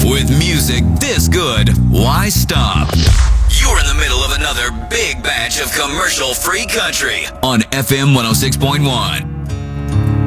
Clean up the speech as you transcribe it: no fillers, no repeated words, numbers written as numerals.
With music this good, why stop? You're in the middle of another big batch of commercial-free country on FM 106.1.